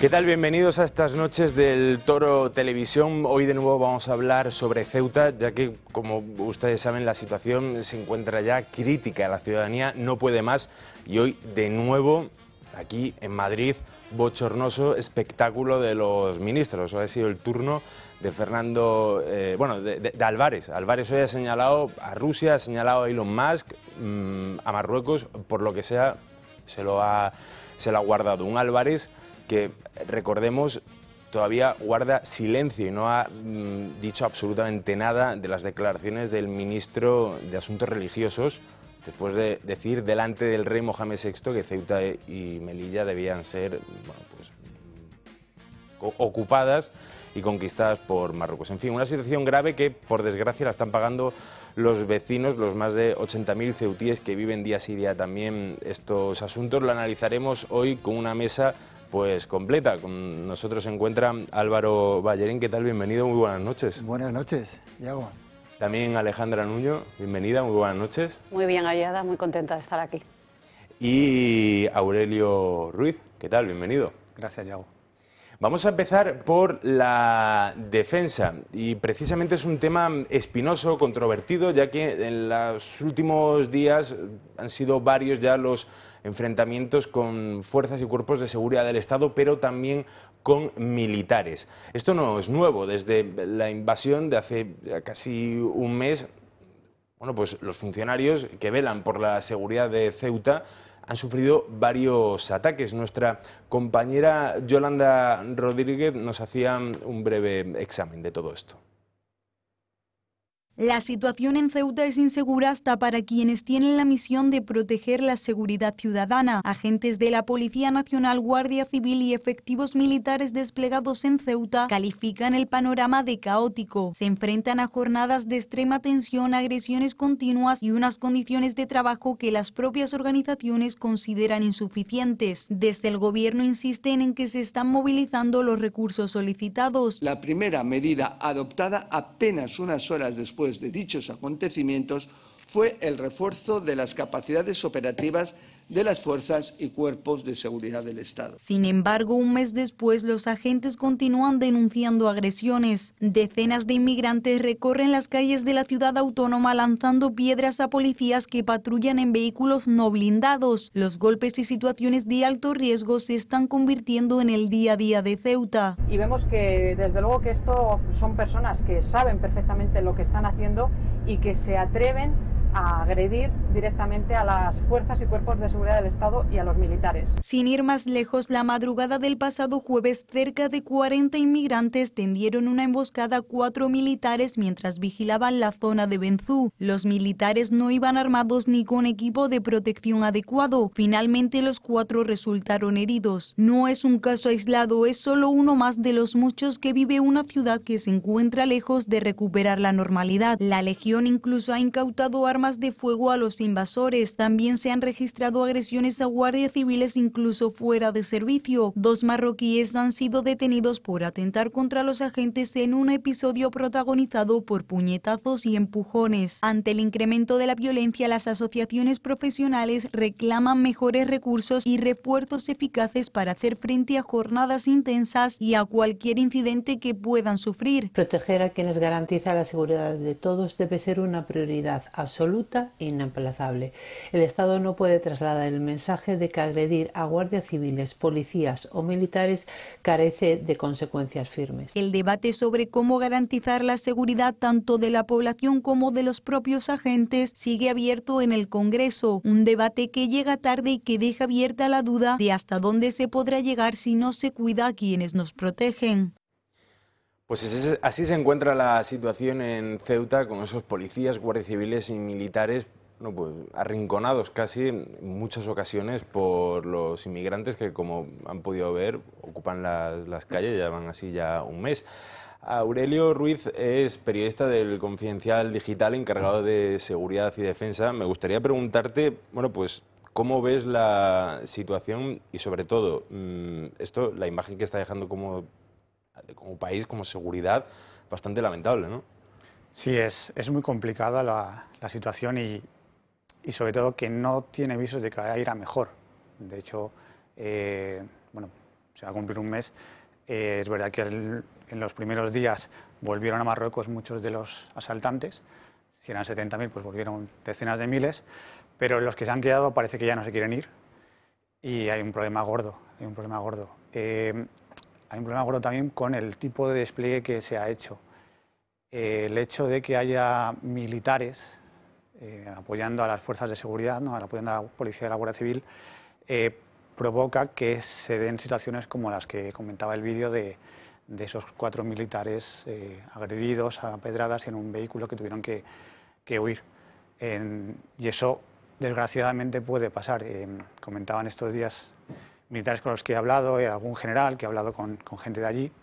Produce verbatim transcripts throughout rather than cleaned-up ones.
¿Qué tal? Bienvenidos a estas noches del Toro Televisión. Hoy de nuevo vamos a hablar sobre Ceuta, ya que, como ustedes saben, la situación se encuentra ya crítica. La ciudadanía no puede más y hoy de nuevo, aquí en Madrid, bochornoso espectáculo de los ministros. Hoy ha sido el turno de Fernando, eh, bueno, de, de, de Álvarez. Álvarez hoy ha señalado a Rusia, ha señalado a Elon Musk, mmm, a Marruecos, por lo que sea, se lo ha, se lo ha guardado. Un Álvarez que, recordemos, todavía guarda silencio y no ha mmm, dicho absolutamente nada de las declaraciones del ministro de Asuntos Religiosos, después de decir delante del rey Mohamed sexto que Ceuta y Melilla debían ser, bueno, pues, ocupadas y conquistadas por Marruecos. En fin, una situación grave que, por desgracia, la están pagando los vecinos, los más de ochenta mil ceutíes que viven día sí día también estos asuntos. Lo analizaremos hoy con una mesa pues completa. Con nosotros se encuentra Álvaro Ballerín. ¿Qué tal? Bienvenido, muy buenas noches. Buenas noches, Iago. También Alejandra Nuño, bienvenida, muy buenas noches. Muy bien hallada, muy contenta de estar aquí. Y Aurelio Ruiz, ¿qué tal? Bienvenido. Gracias, Iago. Vamos a empezar por la defensa, y precisamente es un tema espinoso, controvertido, ya que en los últimos días han sido varios ya los enfrentamientos con fuerzas y cuerpos de seguridad del Estado, pero también con militares. Esto no es nuevo, desde la invasión de hace casi un mes, bueno, pues los funcionarios que velan por la seguridad de Ceuta han sufrido varios ataques. Nuestra compañera Yolanda Rodríguez nos hacía un breve examen de todo esto. La situación en Ceuta es insegura hasta para quienes tienen la misión de proteger la seguridad ciudadana. Agentes de la Policía Nacional, Guardia Civil y efectivos militares desplegados en Ceuta califican el panorama de caótico. Se enfrentan a jornadas de extrema tensión, agresiones continuas y unas condiciones de trabajo que las propias organizaciones consideran insuficientes. Desde el gobierno insisten en que se están movilizando los recursos solicitados. La primera medida adoptada apenas unas horas después de dichos acontecimientos fue el refuerzo de las capacidades operativas de las fuerzas y cuerpos de seguridad del Estado. Sin embargo, un mes después, los agentes continúan denunciando agresiones. Decenas de inmigrantes recorren las calles de la ciudad autónoma lanzando piedras a policías que patrullan en vehículos no blindados. Los golpes y situaciones de alto riesgo se están convirtiendo en el día a día de Ceuta. Y vemos que, desde luego, que esto son personas que saben perfectamente lo que están haciendo y que se atreven a agredir directamente a las fuerzas y cuerpos de seguridad del Estado y a los militares. Sin ir más lejos, la madrugada del pasado jueves, cerca de cuarenta inmigrantes tendieron una emboscada a cuatro militares mientras vigilaban la zona de Benzú. Los militares no iban armados ni con equipo de protección adecuado. Finalmente, los cuatro resultaron heridos. No es un caso aislado, es solo uno más de los muchos que vive una ciudad que se encuentra lejos de recuperar la normalidad. La Legión incluso ha incautado armas de fuego a los invasores. También se han registrado agresiones a guardias civiles incluso fuera de servicio. Dos marroquíes han sido detenidos por atentar contra los agentes en un episodio protagonizado por puñetazos y empujones. Ante el incremento de la violencia, las asociaciones profesionales reclaman mejores recursos y refuerzos eficaces para hacer frente a jornadas intensas y a cualquier incidente que puedan sufrir. Proteger a quienes garantizan la seguridad de todos debe ser una prioridad absoluta e inaplazable. El Estado no puede trasladar el mensaje de que agredir a guardias civiles, policías o militares carece de consecuencias firmes. El debate sobre cómo garantizar la seguridad tanto de la población como de los propios agentes sigue abierto en el Congreso, un debate que llega tarde y que deja abierta la duda de hasta dónde se podrá llegar si no se cuida a quienes nos protegen. Pues así se encuentra la situación en Ceuta, con esos policías, guardias civiles y militares, bueno, pues, arrinconados casi en muchas ocasiones por los inmigrantes que, como han podido ver, ocupan las, las calles, ya van así ya un mes. Aurelio Ruiz es periodista del Confidencial Digital, encargado de seguridad y defensa. Me gustaría preguntarte, bueno, pues, ¿cómo ves la situación y, sobre todo, esto, la imagen que está dejando como como país, como seguridad, bastante lamentable, ¿no? Sí, es, es muy complicada la, la situación y, y sobre todo que no tiene visos de que vaya a ir a mejor. De hecho, eh, bueno, se va a cumplir un mes. Eh, es verdad que el, en los primeros días volvieron a Marruecos muchos de los asaltantes, si eran setenta mil, pues volvieron decenas de miles, pero los que se han quedado parece que ya no se quieren ir y hay un problema gordo, hay un problema gordo. Eh, hay un problema gordo también con el tipo de despliegue que se ha hecho. Eh, el hecho de que haya militares eh, apoyando a las fuerzas de seguridad, ¿no? apoyando a la policía y a la Guardia Civil, eh, provoca que se den situaciones como las que comentaba el vídeo de, de esos cuatro militares eh, agredidos a pedradas en un vehículo que tuvieron que, que huir. En, y eso, desgraciadamente, puede pasar. Eh, comentaban estos días militares con los que he hablado, eh, algún general que ha hablado con, con gente de allí.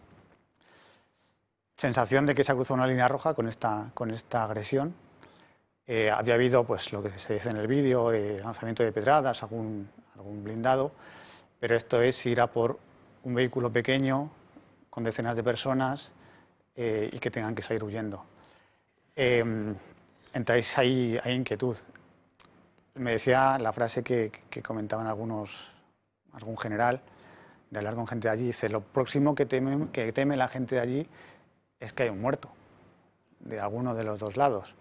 Sensación de que se ha cruzado una línea roja con esta, con esta agresión. Eh, había habido, pues, lo que se dice en el vídeo, eh, lanzamiento de pedradas, algún, algún blindado, pero esto es ir a por un vehículo pequeño con decenas de personas eh, y que tengan que salir huyendo. Eh, entonces hay, hay inquietud. Me decía la frase que, que comentaban algunos, algún general, de hablar con gente de allí, dice, lo próximo que teme, que teme la gente de allí es que hay un muerto, de alguno de los dos lados.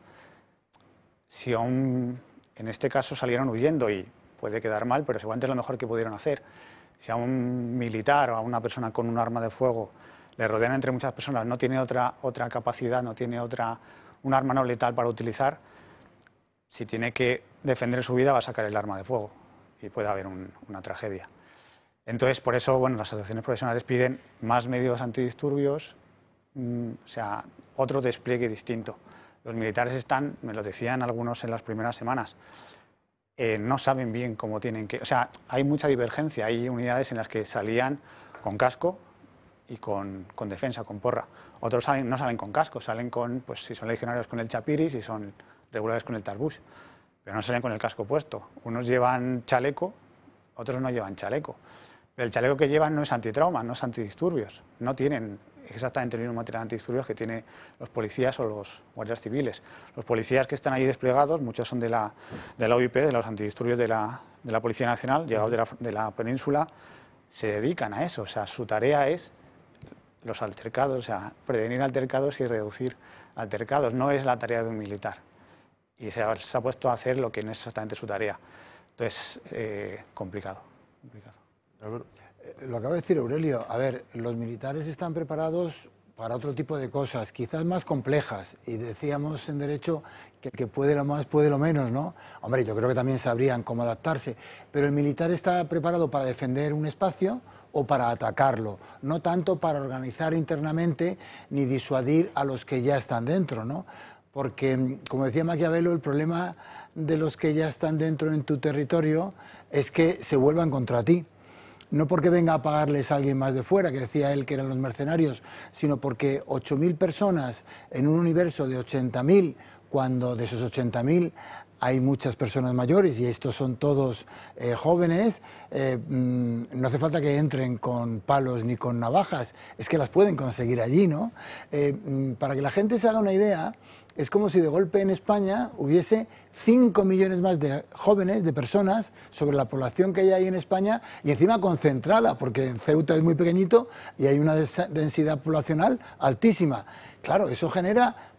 Si aún, en este caso, salieron huyendo y puede quedar mal, pero seguramente es lo mejor que pudieron hacer. Si a un militar o a una persona con un arma de fuego le rodean entre muchas personas, no tiene otra, otra capacidad, no tiene otra, un arma no letal para utilizar, si tiene que defender su vida va a sacar el arma de fuego y puede haber un, una tragedia. Entonces, por eso, bueno, las asociaciones profesionales piden más medios antidisturbios, mmm, o sea, otro despliegue distinto. Los militares están, me lo decían algunos en las primeras semanas, eh, no saben bien cómo tienen que... O sea, hay mucha divergencia, hay unidades en las que salían con casco y con, con defensa, con porra. Otros salen, no salen con casco, salen con, pues si son legionarios con el chapiri, si son regulares con el tarbush, pero no salen con el casco puesto. Unos llevan chaleco, otros no llevan chaleco. Pero el chaleco que llevan no es antitrauma, no es antidisturbios, no tienen exactamente el mismo material antidisturbios que tienen los policías o los guardias civiles. Los policías que están allí desplegados, muchos son de la, de la O I P, de los antidisturbios de la, de la Policía Nacional, llegados de la, de la península, se dedican a eso. O sea, su tarea es los altercados, o sea, prevenir altercados y reducir altercados. No es la tarea de un militar. Y se ha, se ha puesto a hacer lo que no es exactamente su tarea. Entonces, eh, complicado, complicado. Lo acaba de decir Aurelio, a ver, los militares están preparados para otro tipo de cosas, quizás más complejas, y decíamos en derecho que el que puede lo más puede lo menos, ¿no? Hombre, yo creo que también sabrían cómo adaptarse, pero el militar está preparado para defender un espacio o para atacarlo, no tanto para organizar internamente ni disuadir a los que ya están dentro, ¿no? Porque, como decía Maquiavelo, el problema de los que ya están dentro en tu territorio es que se vuelvan contra ti. No porque venga a pagarles a alguien más de fuera, que decía él que eran los mercenarios, sino porque ocho mil personas en un universo de ochenta mil, cuando de esos ochenta mil hay muchas personas mayores y estos son todos eh, jóvenes, eh, mmm, no hace falta que entren con palos ni con navajas, es que las pueden conseguir allí, ¿no? Eh, mmm, para que la gente se haga una idea, es como si de golpe en España hubiese cinco millones más de jóvenes, de personas, sobre la población que hay ahí en España, y encima concentrada, porque Ceuta es muy pequeñito y hay una densidad poblacional altísima. Claro, eso genera